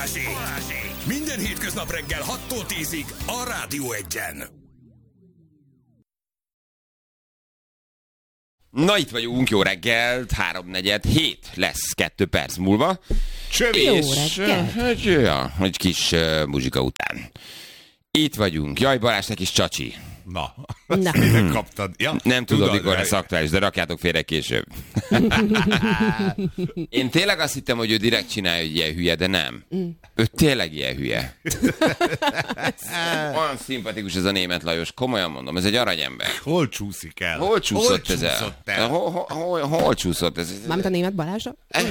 Balázsék! Minden hétköznap reggel 6-tól 10-ig a Rádió 1-en. Na, itt vagyunk, jó reggelt, 3:47 lesz 2 perc múlva. Csövi. És egy kis muzsika után. Itt vagyunk. Jaj, Balázs, kis csacsi. Na. Minek kaptad? Ja, Nem tudod, mikor lesz aktuális, de rakjátok félre később. Én tényleg azt hittem, hogy ő direkt csinálja, hogy ilyen hülye, de nem. Ő tényleg ilyen hülye. Olyan szimpatikus ez a Németh Lajos, komolyan mondom, ez egy aranyember. Hol csúszik el? Hol csúszott ez el? Hol csúszott ez? Mármint a Németh Balázsra?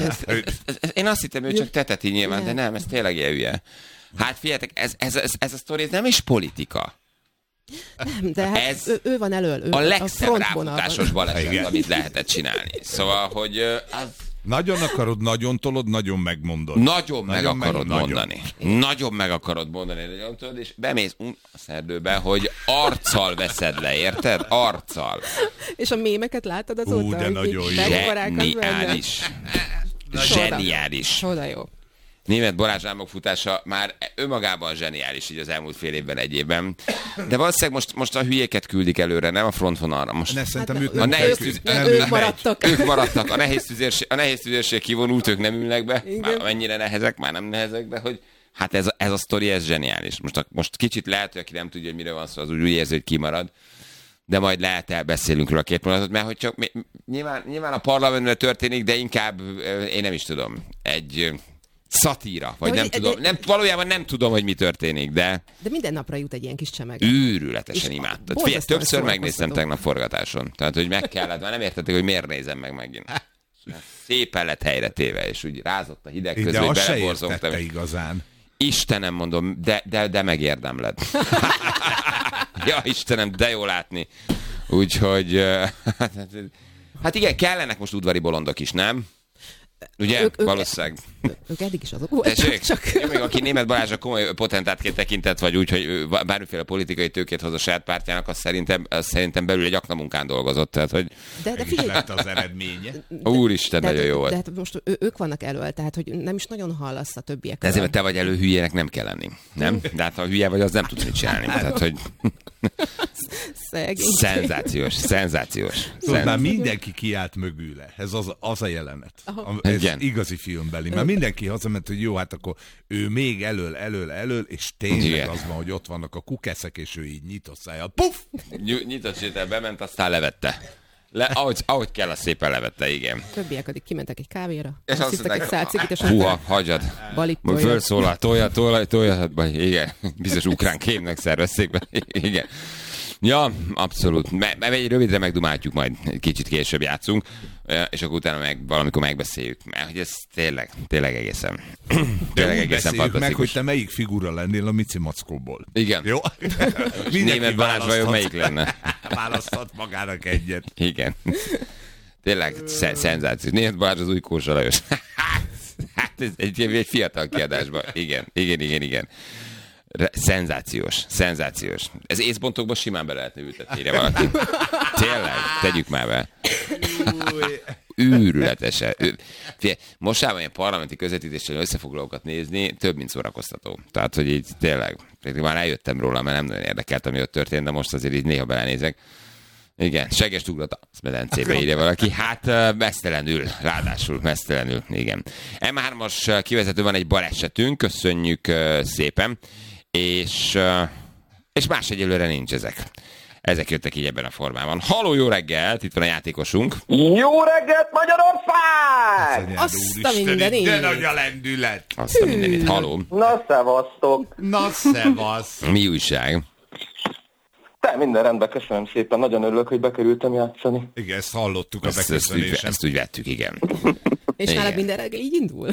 Én azt hittem, ő csak teteti nyilván, de nem, ez tényleg ilyen hülye. Hát figyeljetek, ez a sztori nem is politika. Nem, de hát ez ő van elől. Ő a legszebb ráfutásos baleset, amit lehetett csinálni. Szóval, hogy nagyon akarod, nagyon tolod, nagyon megmondod. Nagyon meg akarod mondani. Nagyon meg akarod mondani, és bemész a szerdőbe, hogy arccal veszed le, érted? Arccal. És a mémeket láttad azóta? De nagyon jó. Zseniális. Zseniális. Csoda jó. Németh Balázs álmokfutása már önmagában zseniális így az elmúlt fél évben, egy évben. De valószínűleg most a hülyéket küldik előre, nem a frontvonalra. Most szerintem ők maradtak. Ők maradtak. A nehéz tüzérség kivonult, ők nem ülnek be. Már mennyire nehezek, már nem nehezek, de hogy hát ez a sztori, ez zseniális. Most kicsit lehet, hogy aki nem tudja, hogy mire van szó, az úgy érzi, hogy kimarad. De majd lehet elbeszélünk róla 2 mondatot, mert hogy csak nyilván a parlamentben történik, de inkább én nem is tudom, egy szatíra, vagy nem tudom. Valójában nem tudom, hogy mi történik, de minden napra jut egy ilyen kis csemeg. Őrületesen imádtad. Figyelj, többször megnéztem tegnap forgatáson. Tehát, hogy meg kellett, már nem értették, hogy miért nézem meg megint. Szépen lett helyre téve, és úgy rázott a hideg közül, hogy beleborzongtam. De igazán. Istenem, mondom, de megérdemled. Ja, Istenem, de jó látni. Úgyhogy hát igen, kellenek most udvari bolondok is, nem? Ugye? Valószínűleg. Ők eddig is azok voltak, csak... Én még aki Németh Balázsra komoly potentátként tekintett, vagy úgy, hogy bármiféle politikai tőkét hoz a saját pártjának, az szerintem belül egy aknamunkán dolgozott. Tehát, hogy... De figyelj, lett az eredménye. Úristen, nagyon jó volt. De hát most ők vannak elől, tehát hogy nem is nagyon hallasz a többiek. De ezért, mert te vagy elő, hülyének nem kell lenni. Nem? De hát ha hülye vagy, az nem tudsz mit csinálni. Tehát, hogy... Szenzációs. Már mindenki kiállt mögüle. Ez az a jelenet. Ez igazi filmbeli. Már mindenki hazament, hogy jó, hát akkor ő még elől, és tényleg az van, hogy ott vannak a kukeszek, és ő így nyitott szájjal. Puff! Nyitott sétel bement, aztán levette. Ahogy kell, az szépen levette, igen. Többiek addig kimentek egy kávéra, és azt hisztek egy szálcikit, és húha, hagyjad. Balipolja. Fölszólal, tolja, igen. Biztos ukrán kémnek szervezték be. Igen. Ja, abszolút. Egy rövidre megdumáltjuk, majd egy kicsit később játszunk, és akkor utána valamikor megbeszéljük. Mert hogy ez tényleg egészen fantasztikus. Meg, hogy te melyik figura lennél a Mici Mackóból. Igen. Jó? Németh Balázs vajon melyik lenne? Választhat magának egyet. Igen. Tényleg szenzáció. Németh Balázs az új Kósa Lajos. Hát ez egy fiatal kiadásban. Igen. Szenzációs. Ez észbontokban simán be lehetne ültetni, írja valaki. Tényleg, tegyük már be. Őrületesen. Mostában ilyen parlamenti közvetítéssel összefoglalókat nézni több, mint szórakoztató. Tehát, hogy így tényleg, már eljöttem róla, mert nem nagyon érdekelt, ami ott történt, de most azért így néha belenézek. Igen, segest ugrott a medencébe, írja valaki. Hát ráadásul mesztelenül, igen. M3-as kivezető van egy balesetünk, köszönjük szépen. És más egyelőre nincs ezek. Ezek jöttek így ebben a formában. Halló, jó reggelt! Itt van a játékosunk. Jó reggelt, Magyarország! Azt a mindenit! De nagy a lendület! Azt a mindenit. Halló! Na, szevasztok! Na, szevasz! Mi újság? Minden rendben, köszönöm szépen. Nagyon örülök, hogy bekerültem játszani. Igen, ezt hallottuk a beköszönésen. Ezt úgy vettük, igen. És nálad minden reggel így indul?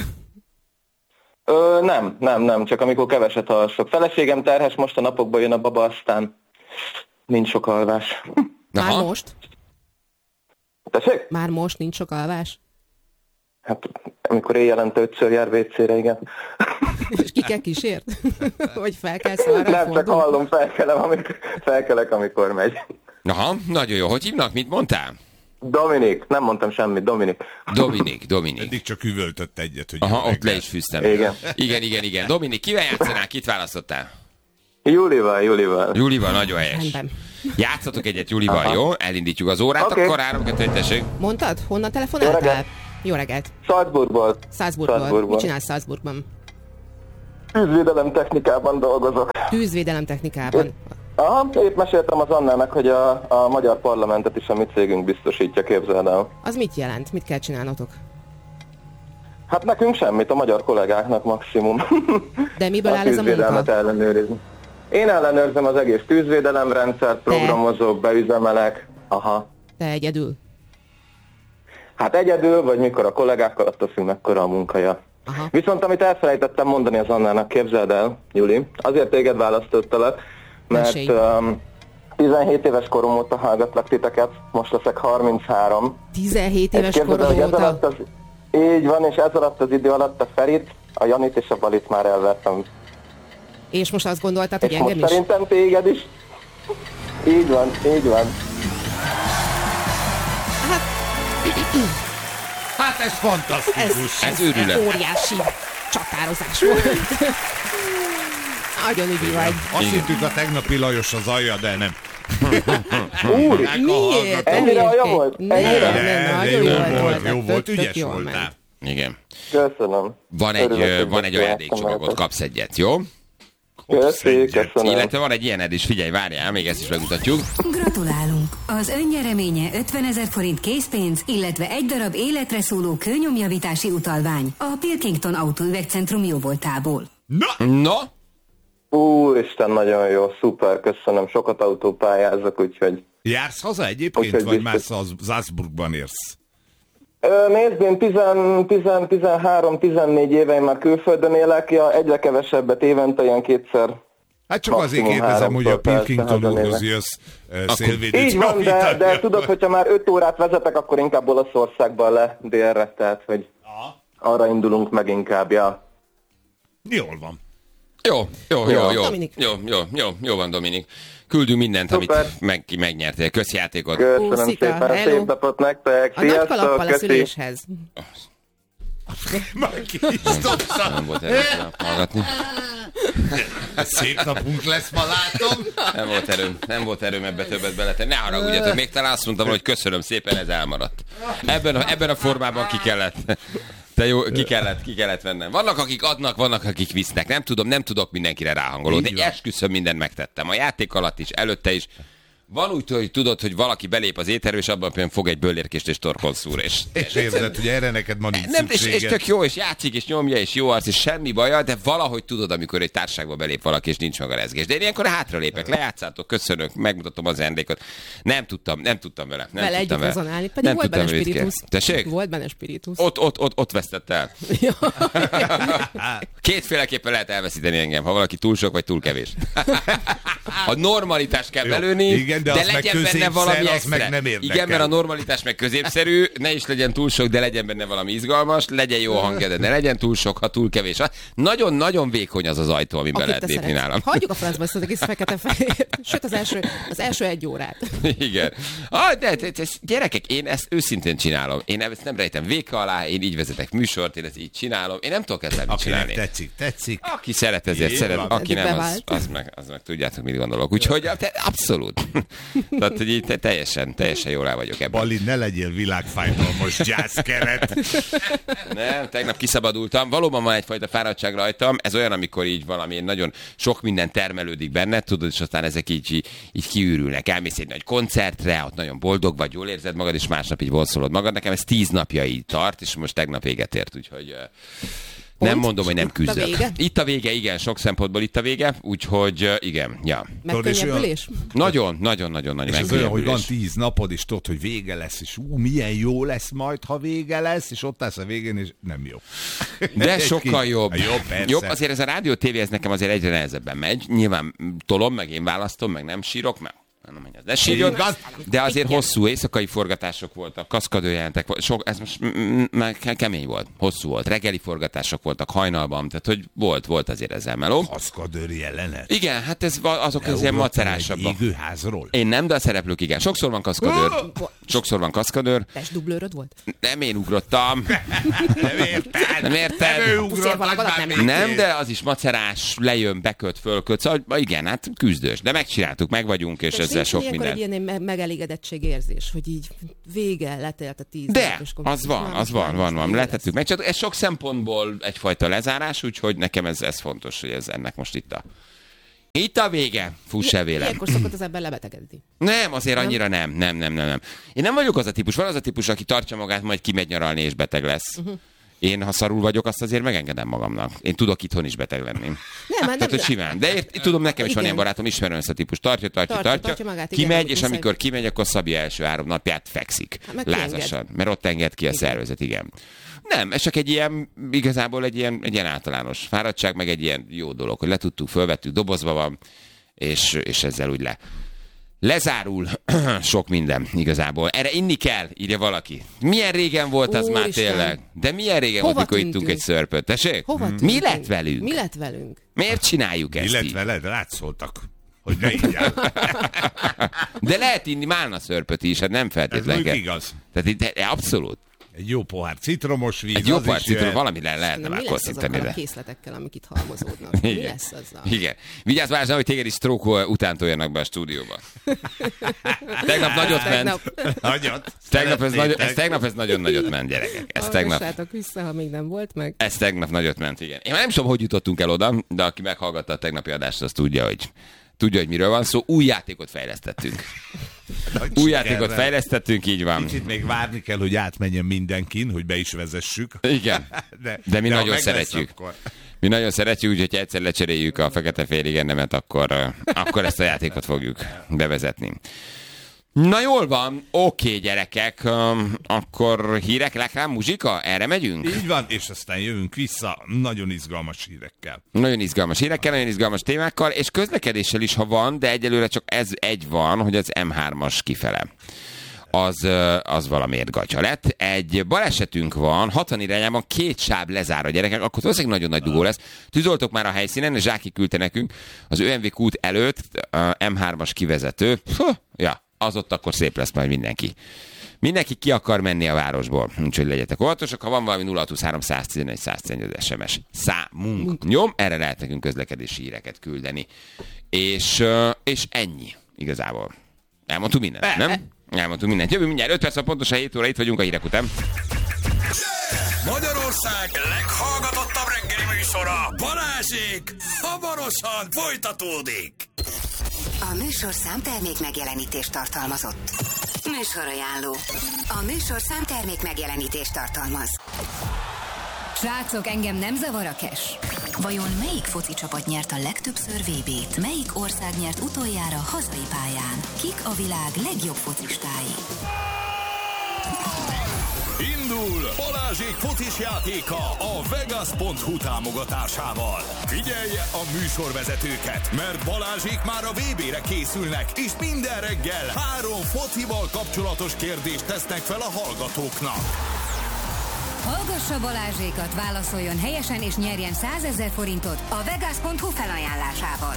Nem, csak amikor keveset alszok. Feleségem terhes, most a napokban jön a baba, aztán nincs sok alvás. Már most? Tessék? Már most nincs sok alvás? Hát, amikor éjjelente 5-ször jár WC-re, igen. És ki kell kísért? Hogy felkelsz arra? Nem, csak hallom, felkelek, amikor megy. Aha, nagyon jó. Hogy hívnak? Mit mondtál? Dominik, nem mondtam semmit, Dominik. Dominik. Eddig csak üvöltött egyet, hogy aha, ott le is fűztem. Igen. Dominik, kivel játszanál? Kit választottál? Júlival. Júlival, nagyon helyes. Játszatok egyet Júlival, aha. Jó? Elindítjuk az órát, okay. Akkor 3-2, tessék. Mondtad? Honnan telefonáltál? Jó reggelt. Salzburgból. Mit csinálsz Salzburgban? Tűzvédelem technikában dolgozok. Tűzvédelem technikában? Aha, épp meséltem az Annának, hogy a magyar parlamentet is a mi cégünk biztosítja, képzeld el. Az mit jelent? Mit kell csinálnotok? Hát nekünk semmit, a magyar kollégáknak maximum. De miből áll ez a munka? Ellenőrizni. Én ellenőrzem az egész tűzvédelemrendszert, programozok, beüzemelek. Aha. Te egyedül? Hát egyedül, vagy mikor a kollégákkal, attól függ, mekkora a munkaja. Aha. Viszont amit elfelejtettem mondani az Annának, képzeld el, Juli, azért téged választottalak, mert 17 éves korom óta hallgatlak titeket, most leszek 33. 17 éves korom óta? Így van, és ez alatt az idő alatt a Ferit, a Janit és a Balit már elvertem. És most azt gondoltad, hogy engem is? Szerintem téged is. Így van. Hát ez fantasztikus. Ez őrület. Óriási csatározás volt. Nagyon ügyi vagy. Azt hittük a tegnapi Lajos az alja, de nem. Úr, miért? Ennyire alja volt? Jó volt, ügyes voltál. Igen. Köszönöm. Van egy ajándékcsomagot, kapsz egyet, jó? Köszönöm. Illetve van egy ilyened is, figyelj, várjál, még ezt is megmutatjuk. Gratulálunk! Az önnyereménye 50 000 forint készpénz, illetve egy darab életre szóló kőnyomjavítási utalvány a Pilkington Autóüvegcentrum jóvoltából. Na? Úristen, nagyon jó, szuper, köszönöm. Sokat autópályázok, úgyhogy... Jársz haza egyébként, vagy már Salzburgban érsz? Nézd, én 13-14 éve már külföldön élek, egyre kevesebbet évente, ilyen kétszer. Hát csak azért kérdezem, hogy a Pilkingtonhoz jössz szélvédőt. Így van, de tudod, hogyha már 5 órát vezetek, akkor inkább Olaszországban le délre, tehát hogy arra indulunk meg inkább, ja. Jól van. Jó van, Dominik. Küldünk mindent, szuper. Amit megnyertél. Köszi játékot. Köszönöm szépen, szép napot nektek. A nagy kalappal a szüléshez. Már ki is dobtam. Nem volt erőm hallgatni. Szép napunk lesz, ma látom. Nem volt erőm ebbe többet beletenni. Ne haragudjatok, még talán azt mondtam, hogy köszönöm szépen, ez elmaradt. Ebben a formában ki kellett. De jó, ki kellett vennem. Vannak, akik adnak, vannak, akik visznek. Nem tudok mindenkire ráhangolódni. De esküszöm, mindent megtettem. A játék alatt is, előtte is. Van úgy, hogy tudod, hogy valaki belép az étterbe, és abban például fog egy böllérkést és torkon szúr. És érzed, hogy erre neked ma nincs szükséged. És tök jó, és játszik, és nyomja, és jó arc, és semmi baja, de valahogy tudod, amikor egy társaságba belép valaki, és nincs meg a rezgés. De én ilyenkor hátralépek, lejátszátok, köszönök, megmutatom az ajándékot. Nem tudtam vele. Vele együtt rezonálni, pedig volt benne spiritus. Tessék? Volt benne spiritus. Ott vesztett el. Kétféleképpen lehet elveszíteni engem, ha valaki túl sok vagy túl kevés. A normalitást kell belőni, igen, de legyen benne valami extra. Igen, mert a normalitás meg középszerű, ne is legyen túl sok, de legyen benne valami izgalmas, legyen jó hangja, de ne legyen túl sok, ha túl kevés. Nagyon-nagyon vékony az ajtó, amiben lehet lépni nálam. Hagyjuk a francba ezt az egész fekete-fehér. Sőt, az első 1 órát. Igen. De gyerekek, én ezt őszintén csinálom. Én ezt nem rejtem véka alá, én így vezetek műsort, én ezt így csinálom. Én nem tudok ezzel mit csinálni. Tetszik. Aki szeret, ezért szeret. Aki nem, az meg tudjátok, mit gondolok. Úgyhogy abszolút. Tehát, hogy így teljesen jól el vagyok ebben. Bali, ne legyél világfájdalmas jazzkeret. Nem, tegnap kiszabadultam. Valóban van egyfajta fáradtság rajtam. Ez olyan, amikor így valami nagyon sok minden termelődik benne, tudod, és aztán ezek így kiürülnek. Elmész egy nagy koncertre, ott nagyon boldog vagy, jól érzed magad, és másnap így vonszolod magad. Nekem ez 10 napja így tart, és most tegnap véget ért, úgyhogy... Nem mondom, hogy nem küzdök. Itt a vége, igen, sok szempontból itt a vége, úgyhogy igen, ja. Megkönnyebbülés? Nagyon és ez olyan, hogy van 10 napod, és tudod, hogy vége lesz, és milyen jó lesz majd, ha vége lesz, és ott állsz a végén, és nem jó. De sokkal jobb. Jobb, azért ez a rádió tévé, ez nekem azért egyre nehezebben megy. Nyilván tolom, meg én választom, meg nem sírok, mert De azért hosszú éjszakai forgatások voltak, kaszkadőrjelentek, ez most már kemény volt, hosszú volt, reggeli forgatások voltak hajnalban, tehát hogy volt azért ezzel meló. Kaszkadőrjelenet? Igen, hát azok az ilyen macerásabbak. Égőházról? Én nem, de a szereplők igen. Sokszor van kaszkadőr. Testdublőröd volt? Nem én ugrottam. Nem érted? Nem, de az is macerás, lejön, beköt, fölköt. Szóval igen, hát küzdős. De megcsináltuk, meg vagyunk, és ezzel sok minden. Egy ilyen megelégedettség érzés, hogy így vége letelt a 10 De, az van. Letettük meg. Csak ez sok szempontból egyfajta lezárás, úgyhogy nekem ez fontos, hogy ez ennek most itt a vége. Fuss el vélem. Ilyenkor szokott az ember lebetegedni. Nem, azért annyira nem. Én nem vagyok az a típus. Van az a típus, aki tartja magát, majd kimegy nyaralni és beteg lesz. Én, ha szarul vagyok, azt azért megengedem magamnak. Én tudok itthon is beteg lenni. Tehát, hogy simán. De tudom, nekem is van ilyen barátom, ismerem ezt a típus. Tartja magát, kimegy, és amikor kimegy, akkor Szabi első 3 napját fekszik. Lázasan. Mert ott enged ki a szervezet, igen. Nem, ez csak igazából egy ilyen általános fáradtság, meg egy ilyen jó dolog, hogy letudtuk, fölvettük, dobozba van, és ezzel úgy lezárul sok minden igazából. Erre inni kell, írja valaki. Milyen régen volt az már tényleg? De milyen régen volt, mikor ittunk egy szörpöt? Tessék? Mi lett velünk? Miért csináljuk ezt? Mi lett veled? Rátszóltak, hogy ne ígyál. De lehet inni málna szörpöt is, hát nem feltétlenül. Ez igaz. Tehát abszolút. Egy jó pohár citromos víz. Egy jó pohár citromos, valami lehetne már kosztítani. Mi lesz a készletekkel, amik itt halmozódnak? Mi lesz azzal? Igen. Vigyázz, Balázs, hogy téged is stroke után toljanak be a stúdióba. Tegnap nagyot ment. Tegnap ez nagyon nagyot ment, gyerekek. Hallgassátok vissza, ha még nem volt meg. Ez tegnap nagyot ment, igen. Én már nem tudom, hogy jutottunk el oda, de aki meghallgatta a tegnapi adást, az tudja, hogy miről van szó. Új játékot fejlesztettünk. Így van. Kicsit még várni kell, hogy átmenjen mindenkin, hogy be is vezessük. Igen, de mi nagyon szeretjük. Mi nagyon szeretjük, úgyhogy egyszer lecseréljük a fekete-fehér igennemet, akkor ezt a játékot fogjuk bevezetni. Na jól van, oké, gyerekek, akkor hírek, reklám, muzsika, erre megyünk? Így van, és aztán jövünk vissza nagyon izgalmas hírekkel. Nagyon izgalmas témákkal, és közlekedéssel is, ha van, de egyelőre csak ez egy van, hogy az M3-as kifele. Az valamiért gatya lett. Egy balesetünk van, 60 irányában 2 sáv lezár a gyerekek, akkor valószínűleg nagyon nagy dugó lesz. Tűzoltók már a helyszínen, Zsáki küldte nekünk az ÖMV kút előtt M3-as kivezető. Az ott akkor szép lesz majd mindenki. Mindenki ki akar menni a városból, úgyhogy legyetek óvatosak. Ha van valami 0623 111 111 az SMS számunk. Nyom, erre lehet nekünk közlekedési híreket küldeni. És ennyi igazából. Elmondtuk mindent, nem? Elmondtuk mindent. Jövő mindjárt 5 perc, pontosan 7 óra, itt vagyunk a hírek után. Magyarország leghallgatottabb reggeli műsora, Balázsék, hamarosan folytatódik. A műsorszám termék megjelenítést tartalmazott. Műsorajánló. A műsorszám termék megjelenítést tartalmaz. Srácok, engem nem zavar a cash. Vajon melyik foci csapat nyert a legtöbbször VB-t? Melyik ország nyert utoljára hazai pályán? Kik a világ legjobb focistái? Indul Balázsék focis játéka a Vegas.hu támogatásával. Figyelje a műsorvezetőket, mert Balázsék már a VB-re készülnek, és minden reggel 3 focival kapcsolatos kérdést tesznek fel a hallgatóknak. Hallgassa Balázsékat, válaszoljon helyesen és nyerjen 100 000 forintot a Vegas.hu felajánlásával.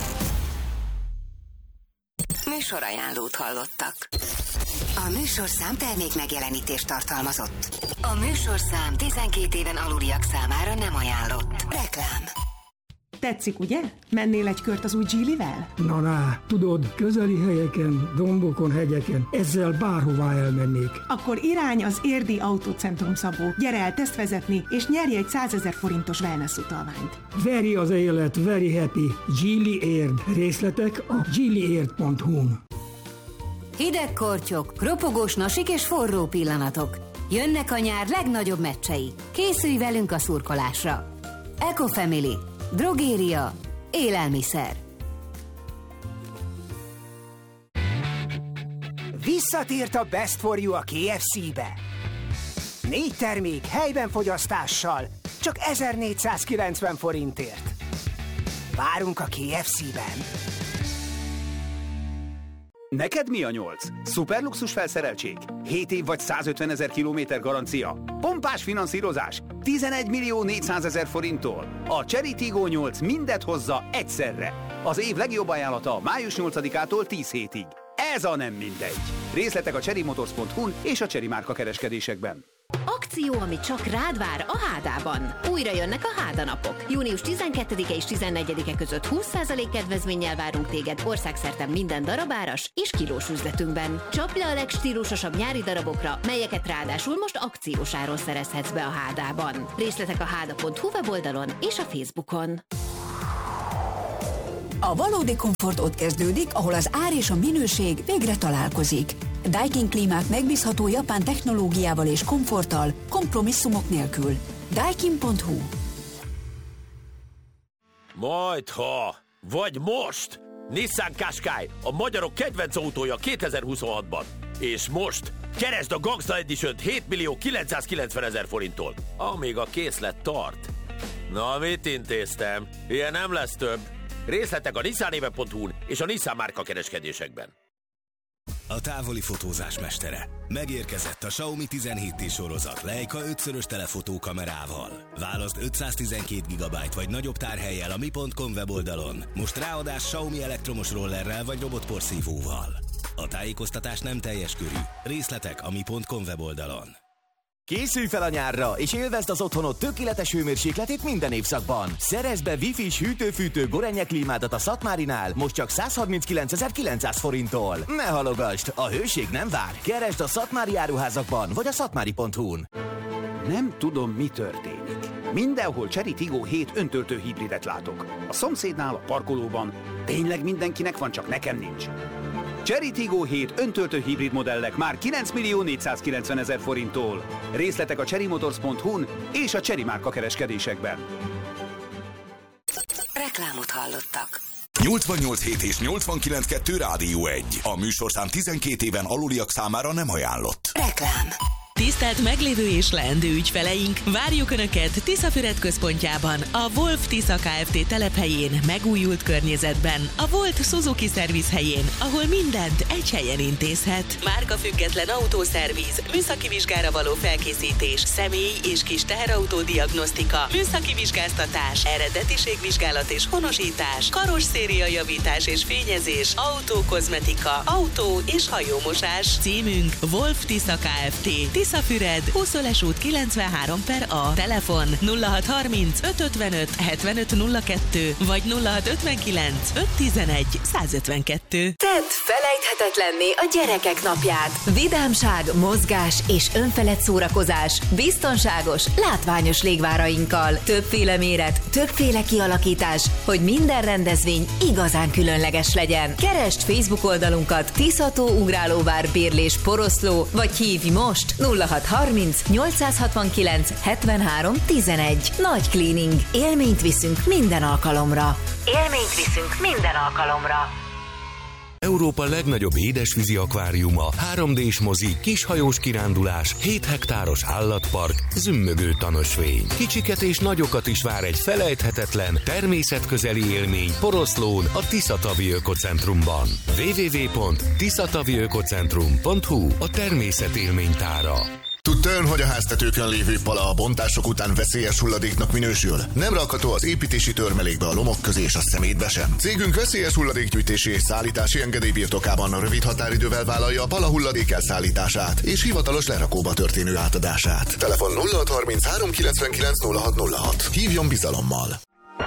Műsorajánlót hallottak. A műsorszám termék megjelenítést tartalmazott. A műsorszám 12 éven aluliak számára nem ajánlott. Reklám. Tetszik, ugye? Mennél egy kört az új Geely-vel? Na, tudod, közeli helyeken, dombokon, hegyeken, ezzel bárhová elmennék. Akkor irány az Érdi Autócentrum, Szabó. Gyere el tesztvezetni, és nyerj egy 100 000 forintos wellness utalványt. Veri az élet, very happy. Geely Érd. Részletek a geelyérd.hu-n. Hideg kortyok, ropogós nasik és forró pillanatok. Jönnek a nyár legnagyobb meccsei. Készülj velünk a szurkolásra. Ecofamily. Drogéria. Élelmiszer. Visszatért a Best for You a KFC-be. 4 termék helyben fogyasztással, csak 1490 forintért. Várunk a KFC-ben. Neked mi a 8? Szuperluxus felszereltség? 7 év vagy 150 000 kilométer garancia? Pompás finanszírozás? 11 400 000 forinttól? A Chery Tiggo 8 mindet hozza egyszerre. Az év legjobb ajánlata május 8-ától 10 hétig. Ez a nem mindegy. Részletek a cherrymotors.hu-n és a Chery márka kereskedésekben. Akció, ami csak rád vár a Hádában. Újra jönnek a Háda napok. Június 12-e és 14-e között 20% kedvezménnyel várunk téged országszerte minden darabáras és kilós üzletünkben. Csapd le a legstílusosabb nyári darabokra, melyeket ráadásul most akciós áron szerezhetsz be a Hádában. Részletek a háda.hu weboldalon és a Facebookon. A valódi komfort ott kezdődik, ahol az ár és a minőség végre találkozik. Daikin klímák megbízható japán technológiával és komforttal, kompromisszumok nélkül. Daikin.hu. Majdha, vagy most! Nissan Qashqai, a magyarok kedvenc autója 2026-ban. És most keresd a Gangsta Edition-t 7 990 000 forinttól, amíg a készlet tart. Na, mit intéztem? Ilyen nem lesz több. Részletek a nissanéve.hu-n és a Nissan márka kereskedésekben. A távoli fotózás mestere. Megérkezett a Xiaomi 17T sorozat Leica 5-szörös telefotókamerával. Válaszd 512 GB vagy nagyobb tárhellyel a mi.com weboldalon. Most ráadás Xiaomi elektromos rollerrel vagy robotporszívóval. A tájékoztatás nem teljes körű. Részletek a mi.com weboldalon. Készülj fel a nyárra, és élvezd az otthonod tökéletes hőmérsékletét minden évszakban. Szerezd be Wi-Fi-s hűtő-fűtő Gorenje klímádat a Szatmárinál, most csak 139 900 forinttól. Ne halogasd, a hőség nem vár. Keresd a Szatmári áruházakban, vagy a szatmári.hu-n. Nem tudom, mi történik. Mindenhol Chery Tiggo 7 öntöltő hibridet látok. A szomszédnál, a parkolóban. Tényleg mindenkinek van, csak nekem nincs. Chery Tiggo 7 öntöltő hibrid modellek már 9 490 000 forinttól. Részletek a cherrymotors.hu-n és a Chery márka kereskedésekben. Reklámot hallottak. 88.7 és 89.2 Rádió 1. A műsorszám 12 éven aluliak számára nem ajánlott. Reklám. Tisztelt meglévő és leendő ügyfeleink! Várjuk Önöket Tiszafüred központjában, a Wolf Tisza Kft. Telephelyén, megújult környezetben, a Volt Suzuki Service helyén, ahol mindent egy helyen intézhet. Márkafüggetlen autószerviz, műszaki vizsgára való felkészítés, személy- és kis teherautó diagnosztika, műszaki vizsgáztatás, eredetiségvizsgálat és honosítás, karosszéria javítás és fényezés, autókozmetika, autó- és hajómosás. Címünk Wolf Tisza Kft. Tiszafüred, 20 út 93/A. Telefon 0630 555 7502 vagy 0659 511 152. Tedd felejthetetlenné a gyerekek napját. Vidámság, mozgás és önfelett szórakozás biztonságos, látványos légvárainkkal. Többféle méret, többféle kialakítás, hogy minden rendezvény igazán különleges legyen. Keresd Facebook oldalunkat Tiszató Ugrálóvár Bérlés Poroszló, vagy hívj most 0630 869 73 11. Nagy cleaning. Élményt viszünk minden alkalomra. Élményt viszünk minden alkalomra. Európa legnagyobb édesvízi akváriuma, 3D-s mozi, kishajós kirándulás, 7 hektáros állatpark, zümmögő tanösvény. Kicsiket és nagyokat is vár egy felejthetetlen, természetközeli élmény Poroszlón, a Tiszatavi Ökocentrumban. www.tiszataviökocentrum.hu a természet élménytára. Tudta ön, hogy a háztetőkön lévő pala a bontások után veszélyes hulladéknak minősül? Nem rakható az építési törmelékbe, a lomok közé és a szemétbe sem. Cégünk veszélyes hulladékgyűjtési és szállítási engedély birtokában rövid határidővel vállalja a pala hulladék elszállítását és hivatalos lerakóba történő átadását. Telefon 0630 399 0606. Hívjon bizalommal!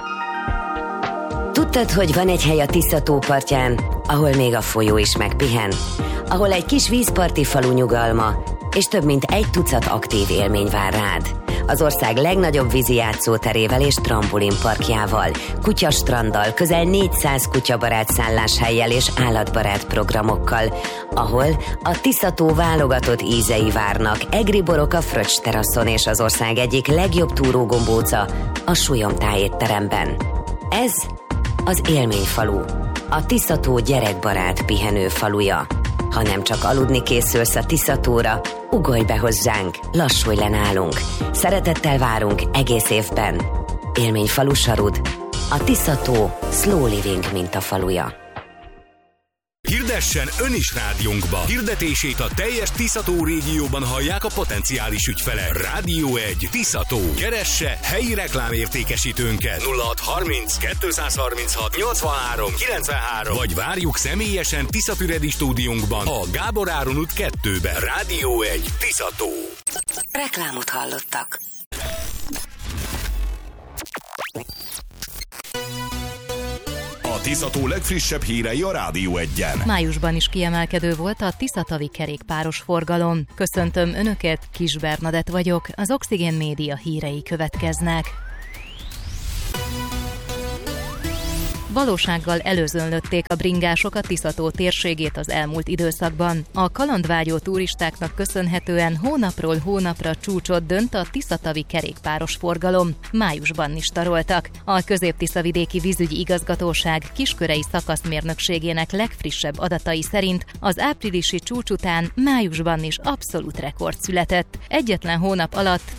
Tudtad, hogy van egy hely a Tisza tópartján, ahol még a folyó is megpihen? Ahol egy kis vízparti falu nyugalma, és több mint 1 tucat aktív élmény vár rád. Az ország legnagyobb vízi játszóterével és trampolinparkjával, kutyastranddal, közel 400 kutyabarát szálláshelyjel és állatbarát programokkal, ahol a Tiszató válogatott ízei várnak, egri borok a Fröccs teraszon és az ország egyik legjobb túrógombóca, a Súlyom étteremben. Ez az élményfalu, a Tiszató gyerekbarát pihenő faluja. Ha nem csak aludni készülsz a Tiszatóra, ugolj be hozzánk, lassulj le nálunk. Szeretettel várunk egész évben. Élményfalu Sarud, a Tiszató Slow Living mintafaluja. Keressen ön is rádiónkba. Hirdetését a teljes Tisza-tó régióban hallják a potenciális ügyfelek. Rádió 1 Tisza-tó. Keresse helyi reklámértékesítőnket 0630 236 83 93 vagy várjuk személyesen Tiszafüredi stúdiónkban a Gábor Áron út 2-ben. Rádió 1 Tisza-tó. Reklámot hallottak. A Tisza-tó legfrissebb hírei a Rádió 1-en. Májusban is kiemelkedő volt a Tisza-tavi kerékpáros forgalom. Köszöntöm Önöket, Kis Bernadett vagyok, az Oxigén Média hírei következnek. Valósággal előzönlötték a bringások a Tisza-tó térségét az elmúlt időszakban. A kalandvágyó turistáknak köszönhetően hónapról hónapra csúcsot dönt a Tisza-tavi kerékpáros forgalom. Májusban is taroltak. A Közép-Tiszavidéki Vízügyi Igazgatóság kiskörei szakaszmérnökségének legfrissebb adatai szerint az áprilisi csúcs után májusban is abszolút rekord született. Egyetlen hónap alatt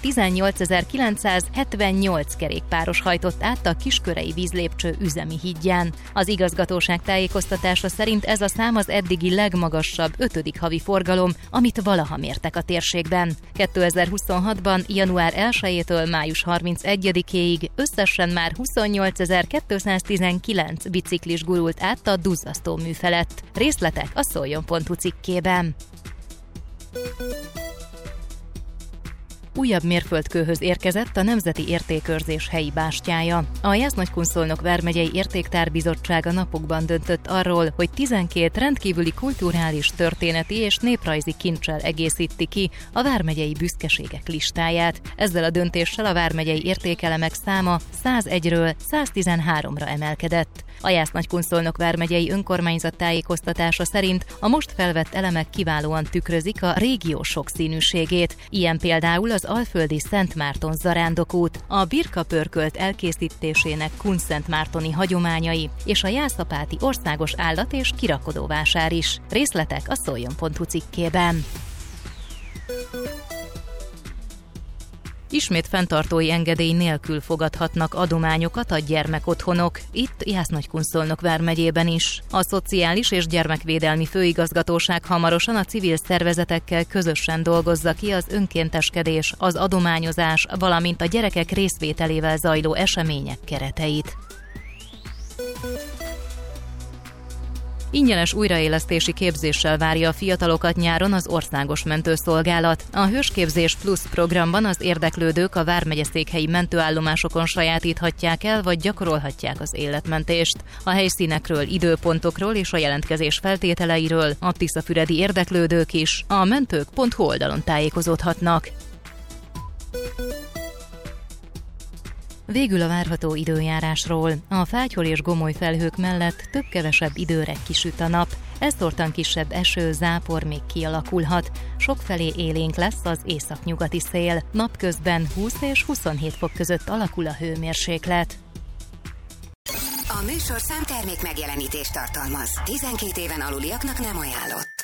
18.978 kerékpáros hajtott át a kiskörei vízlépcső üzemi hídján. Az igazgatóság tájékoztatása szerint ez a szám az eddigi legmagasabb 5. havi forgalom, amit valaha mértek a térségben. 2026-ban január 1-től május 31-ig összesen már 28.219 biciklis gurult át a duzzasztó mű felett. Részletek a szoljon.hu cikkében. Újabb mérföldkőhöz érkezett a Nemzeti Értékőrzés helyi bástyája. A Jász-Nagykun-Szolnok vármegyei értéktárbizottság a napokban döntött arról, hogy 12 rendkívüli kulturális, történeti és néprajzi kincsel egészíti ki a vármegyei büszkeségek listáját. Ezzel a döntéssel a vármegyei értékelemek száma 101-ről 113-ra emelkedett. A Jász-Nagykun-Szolnok vármegyei önkormányzat tájékoztatása szerint a most felvett elemek kiválóan tükrözik a régió sokszínűségét. Ilyen például az alföldi Szent Márton zarándokút, a birkapörkölt elkészítésének kunszentmártoni hagyományai és a jászapáti országos állat- és kirakodóvásár is. Részletek a szoljon.hu cikkében. Ismét fenntartói engedély nélkül fogadhatnak adományokat a gyermekotthonok, itt Jász-Nagykun-Szolnok vármegyében is. A Szociális és Gyermekvédelmi Főigazgatóság hamarosan a civil szervezetekkel közösen dolgozza ki az önkénteskedés, az adományozás, valamint a gyerekek részvételével zajló események kereteit. Ingyenes újraélesztési képzéssel várja a fiatalokat nyáron az Országos Mentőszolgálat. A Hősképzés Plus programban az érdeklődők a vármegyeszékhelyi mentőállomásokon sajátíthatják el, vagy gyakorolhatják az életmentést. A helyszínekről, időpontokról és a jelentkezés feltételeiről a tiszafüredi érdeklődők is a mentők.hu oldalon tájékozódhatnak. Végül a várható időjárásról. A Fátyhol és Gomoly felhők mellett több-kevesebb időre kisüt a nap. Elszórtan kisebb eső, zápor még kialakulhat. Sokfelé élénk lesz az északnyugati szél. Napközben 20 és 27 fok között alakul a hőmérséklet. A műsorszám termék megjelenítést tartalmaz. 12 éven aluliaknak nem ajánlott.